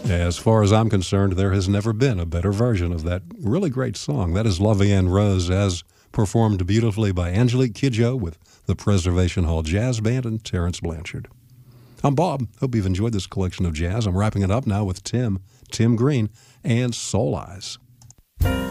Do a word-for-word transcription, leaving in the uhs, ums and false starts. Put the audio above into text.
As far as I'm concerned, there has never been a better version of that really great song. That is La Vie en Rose, as performed beautifully by Angelique Kidjo with the Preservation Hall Jazz Band and Terrence Blanchard. I'm Bob. Hope you've enjoyed this collection of jazz. I'm wrapping it up now with Tim, Tim Green, and Soul Eyes.